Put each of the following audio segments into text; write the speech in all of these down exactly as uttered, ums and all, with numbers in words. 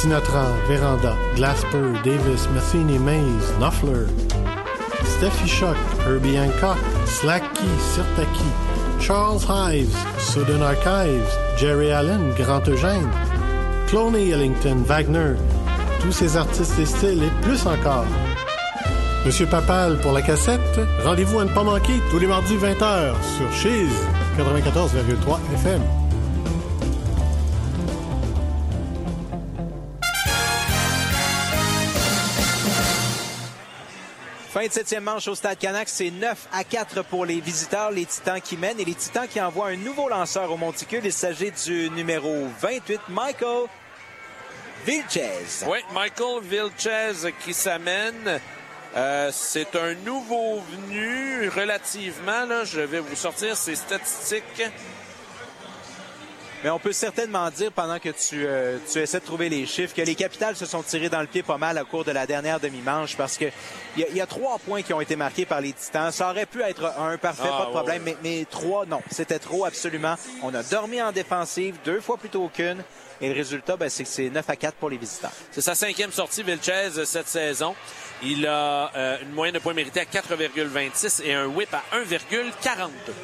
Sinatra, Veranda, Glasper, Davis, Matheny, Mays, Knopfler, Steffi Shock, Herbie Hancock, Slacky, Sirtaki, Charles Hives, Southern Archives, Jerry Allen, Grand Eugène, Cloney Ellington, Wagner, tous ces artistes et styles et plus encore. Monsieur Papal pour la cassette, rendez-vous à ne pas manquer tous les mardis vingt heures sur Chiz quatre-vingt-quatorze virgule trois F M. Fin de septième manche au Stade Canac, c'est neuf à quatre pour les visiteurs, les Titans qui mènent et les Titans qui envoient un nouveau lanceur au monticule. Il s'agit du numéro vingt-huit, Michael Vilches. Oui, Michael Vilches qui s'amène. Euh, c'est un nouveau venu relativement. Là, je vais vous sortir ses statistiques. Mais on peut certainement dire, pendant que tu, euh, tu essaies de trouver les chiffres, que les Capitals se sont tirés dans le pied pas mal au cours de la dernière demi-manche parce que il y, y a trois points qui ont été marqués par les Titans. Ça aurait pu être un, parfait, ah, pas de problème, ouais, ouais. Mais, mais trois, non. C'était trop, absolument. On a dormi en défensive deux fois plutôt qu'une. Et le résultat, ben, c'est que c'est neuf à quatre pour les visiteurs. C'est sa cinquième sortie, Vilches, cette saison. Il a euh, une moyenne de points mérités à quatre virgule vingt-six et un whip à un virgule quarante-deux.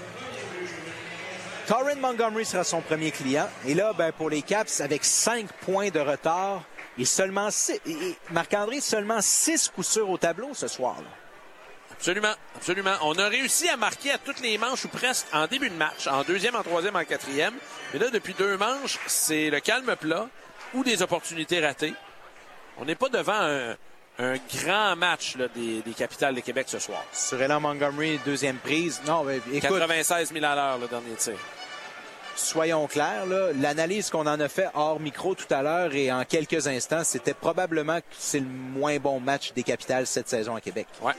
Torrin Montgomery sera son premier client. Et là, ben, pour les Caps, avec cinq points de retard, et seulement six, et Marc-André, seulement six coups sûrs au tableau ce soir-là. Absolument, absolument. On a réussi à marquer à toutes les manches ou presque en début de match, en deuxième, en troisième, en quatrième. Mais là, depuis deux manches, c'est le calme plat ou des opportunités ratées. On n'est pas devant un, un grand match là, des, des Capitals de Québec ce soir. Sur Elan Montgomery, deuxième prise. Non, mais écoute, quatre-vingt-seize mille à l'heure, le dernier tir. Soyons clairs, là, l'analyse qu'on en a fait hors micro tout à l'heure et en quelques instants, c'était probablement que c'est le moins bon match des Capitals cette saison à Québec. Ouais.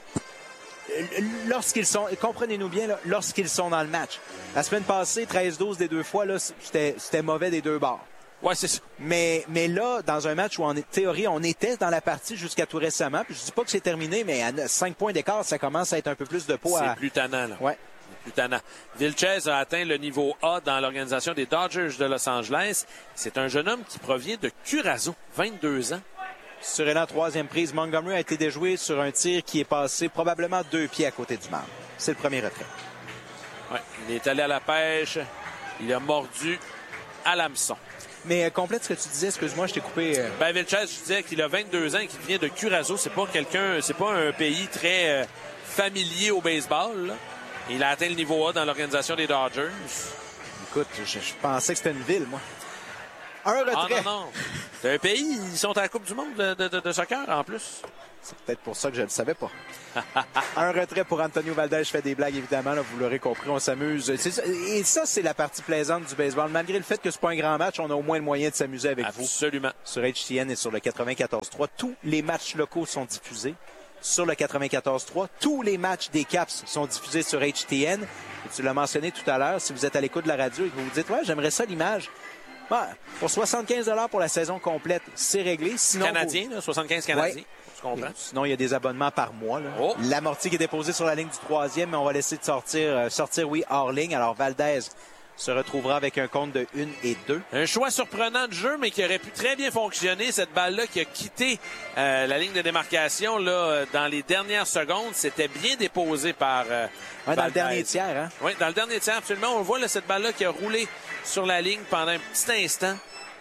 Lorsqu'ils sont, comprenez-nous bien, là, lorsqu'ils sont dans le match. La semaine passée, treize douze des deux fois, là, c'était, c'était mauvais des deux bords. Ouais, c'est ça. Mais, mais là, dans un match où en théorie, on était dans la partie jusqu'à tout récemment, puis je dis pas que c'est terminé, mais à cinq points d'écart, ça commence à être un peu plus de poids. C'est à... plus tannant, là. Ouais. Plus tannant. Vilches a atteint le niveau A dans l'organisation des Dodgers de Los Angeles. C'est un jeune homme qui provient de Curaçao, vingt-deux ans. Sur la troisième prise, Montgomery a été déjoué sur un tir qui est passé probablement deux pieds à côté du marbre. C'est le premier retrait. Ouais, il est allé à la pêche. Il a mordu à l'hameçon. Mais euh, complète ce que tu disais, excuse-moi, je t'ai coupé. Euh... Ben, Vilches, je disais qu'il a vingt-deux ans et qu'il vient de Curaçao. C'est pas quelqu'un, c'est pas un pays très euh, familier au baseball, là. Il a atteint le niveau A dans l'organisation des Dodgers. Écoute, je, je pensais que c'était une ville, moi. Un retrait. Ah non, non. C'est un pays, ils sont à la Coupe du monde de, de, de soccer, en plus. C'est peut-être pour ça que je ne le savais pas. Un retrait pour Antonio Valdez. Je fais des blagues, évidemment. Là, vous l'aurez compris, on s'amuse. C'est ça, et ça, c'est la partie plaisante du baseball. Malgré le fait que ce n'est pas un grand match, on a au moins le moyen de s'amuser avec Absolument. vous. Absolument. Sur H T N et sur le quatre-vingt-quatorze trois. Tous les matchs locaux sont diffusés sur le quatre-vingt-quatorze trois. Tous les matchs des Caps sont diffusés sur H T N. Et tu l'as mentionné tout à l'heure, si vous êtes à l'écoute de la radio et que vous vous dites « Ouais, j'aimerais ça l'image », ouais, pour soixante-quinze dollars pour la saison complète, c'est réglé. Sinon, Canadien, vous... là, soixante-quinze Canadiens. Ouais. Tu comprends? Sinon, il y a des abonnements par mois. Là. Oh. L'amorti qui est déposé sur la ligne du troisième, mais on va laisser de sortir, euh, sortir, oui, hors ligne. Alors, Valdez se retrouvera avec un compte de un et deux. Un choix surprenant de jeu, mais qui aurait pu très bien fonctionner. Cette balle-là qui a quitté euh, la ligne de démarcation là, dans les dernières secondes, c'était bien déposé par euh, ouais, dans le dernier tiers. Hein? Oui, dans le dernier tiers, absolument. On voit là, cette balle-là qui a roulé sur la ligne pendant un petit instant.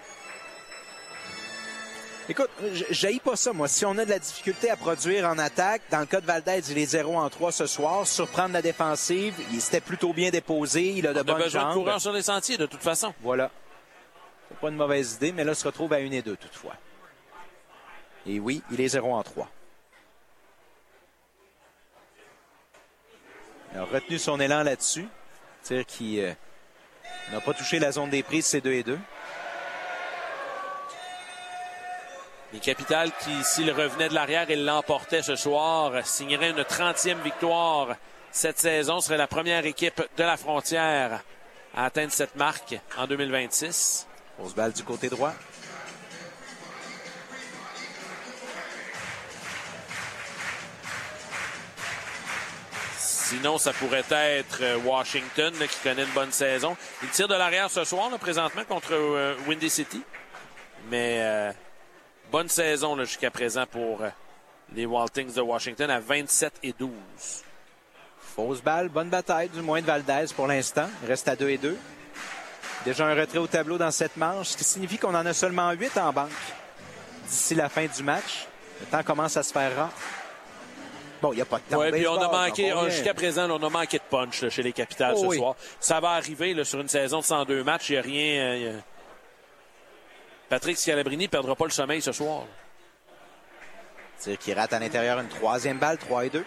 Écoute, j'haïs pas ça, moi. Si on a de la difficulté à produire en attaque, dans le cas de Valdez, il est zéro en trois ce soir. Surprendre la défensive, il s'était plutôt bien déposé. Il a de on bonnes a besoin jambes. de coureurs sur les sentiers, de toute façon. Voilà. C'est pas une mauvaise idée, mais là, il se retrouve à un et deux, toutefois. Et oui, il est zéro en trois. Il a retenu son élan là-dessus. C'est-à-dire qu'il euh, n'a pas touché la zone des prises, c'est deux et deux. Les Capitals qui, s'ils revenaient de l'arrière et l'emportaient ce soir, signeraient une trentième victoire cette saison. Serait la première équipe de la frontière à atteindre cette marque en deux mille vingt-six. Grosse balle du côté droit. Sinon, ça pourrait être Washington là, qui connaît une bonne saison. Il tire de l'arrière ce soir, là, présentement, contre euh, Windy City. Mais... Euh, bonne saison là, jusqu'à présent pour euh, les Wild Things de Washington à vingt-sept et douze. Fausse balle, bonne bataille du moins de Valdez pour l'instant. Il reste à deux et deux. Déjà un retrait au tableau dans cette manche, ce qui signifie qu'on en a seulement huit en banque d'ici la fin du match. Le temps commence à se faire rare. Bon, il n'y a pas de temps. Oui, puis on a baseball, manqué, on jusqu'à présent, là, on a manqué de punch là, chez les Capitals oh, ce oui. soir. Ça va arriver là, sur une saison de cent deux matchs. Il n'y a rien. Euh, y a... Patrick Scalabrini ne perdra pas le sommeil ce soir. C'est-à-dire qu'il rate à l'intérieur une troisième balle, trois et deux.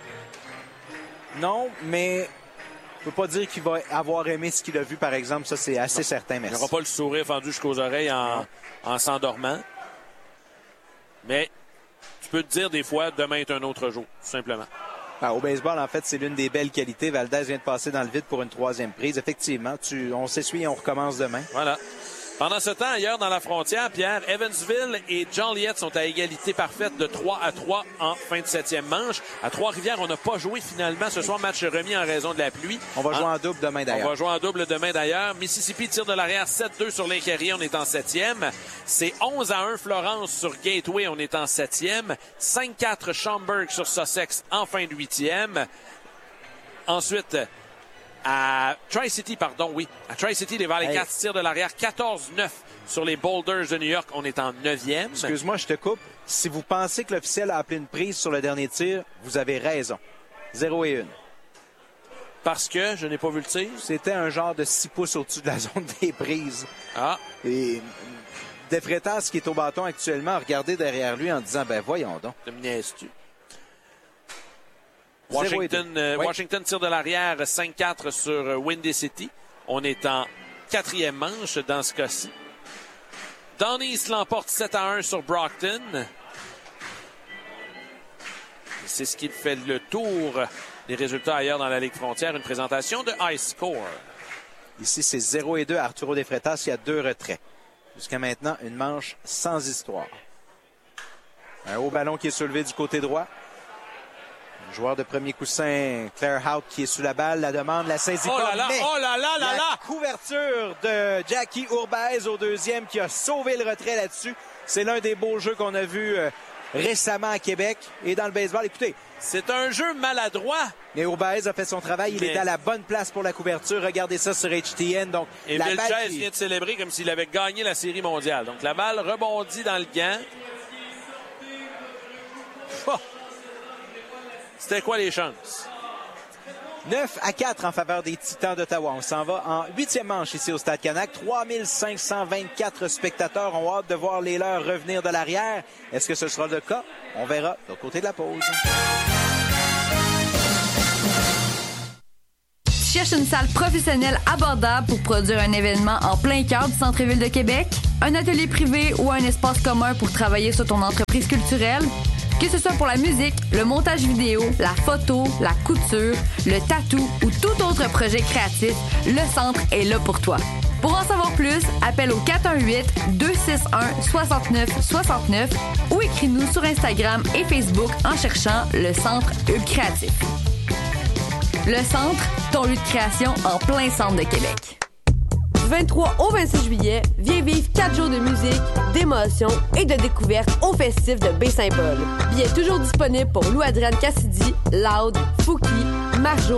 Non, mais je ne peux pas dire qu'il va avoir aimé ce qu'il a vu, par exemple. Ça, c'est assez non. certain, merci. Il n'aura pas le sourire fendu jusqu'aux oreilles en, en s'endormant. Mais tu peux te dire des fois, demain est un autre jour, tout simplement. Ah, au baseball, en fait, c'est l'une des belles qualités. Valdez vient de passer dans le vide pour une troisième prise. Effectivement, tu, on s'essuie et on recommence demain. Voilà. Pendant ce temps, ailleurs dans la frontière, Pierre, Evansville et Joliet sont à égalité parfaite de trois à trois en fin de septième manche. À Trois-Rivières, on n'a pas joué finalement. Ce soir, match remis en raison de la pluie. On va jouer en, en double demain d'ailleurs. On va jouer en double demain d'ailleurs. Mississippi tire de l'arrière sept deux sur l'Incarrier. On est en septième. C'est onze à un Florence sur Gateway. On est en septième. cinq quatre Schaumburg sur Sussex en fin de huitième. Ensuite, à Tri-City, pardon, oui. À Tri-City, les Valley Cats tirent de l'arrière quatorze neuf sur les Boulders de New York. On est en neuvième. Excuse-moi, je te coupe. Si vous pensez que l'officiel a appelé une prise sur le dernier tir, vous avez raison. zéro et un. Parce que je n'ai pas vu le tir. C'était un genre de six pouces au-dessus de la zone des prises. Ah. Et Defretas, qui est au bâton actuellement, a regardé derrière lui en disant, ben voyons donc. Tu me niaises-tu? Washington, euh, oui. Washington tire de l'arrière cinq quatre sur euh, Windy City. On est en quatrième manche dans ce cas-ci. Donny East l'emporte sept à un sur Brockton. C'est ce qui fait le tour des résultats ailleurs dans la Ligue frontière. Une présentation de High Score. Ici, c'est zéro et deux à Arturo Defretas. Il y a deux retraits. Jusqu'à maintenant, une manche sans histoire. Un haut ballon qui est soulevé du côté droit. Joueur de premier coussin, Claire Hout, qui est sous la balle. La demande, la saisie oh pas. Là là, mais oh là là là la là! couverture de Jackie Urbez au deuxième qui a sauvé le retrait là-dessus. C'est l'un des beaux jeux qu'on a vus euh, récemment à Québec et dans le baseball. Écoutez, c'est un jeu maladroit. Mais Urbez a fait son travail. Il mais... est à la bonne place pour la couverture. Regardez ça sur H T N. Donc, et la Vilches balle qui... vient de célébrer comme s'il avait gagné la Série mondiale. Donc, la balle rebondit dans le gant. Oh! C'était quoi les chances? neuf à quatre en faveur des Titans d'Ottawa. On s'en va en huitième manche ici au Stade Canac. trois mille cinq cent vingt-quatre spectateurs ont hâte de voir les leurs revenir de l'arrière. Est-ce que ce sera le cas? On verra de l'autre côté de la pause. Tu cherches une salle professionnelle abordable pour produire un événement en plein cœur du centre-ville de Québec? Un atelier privé ou un espace commun pour travailler sur ton entreprise culturelle? Que ce soit pour la musique, le montage vidéo, la photo, la couture, le tatou ou tout autre projet créatif, le centre est là pour toi. Pour en savoir plus, appelle au quatre un huit, deux six un, six neuf six neuf ou écris-nous sur Instagram et Facebook en cherchant le Centre Hub Créatif. Le Centre, ton lieu de création en plein centre de Québec. Du vingt-trois au vingt-six juillet, viens vivre quatre jours de musique, d'émotion et de découverte au festif de Baie-Saint-Paul. Billets toujours disponibles pour Lou-Adrienne Cassidy, Loud, Fouki, Marjo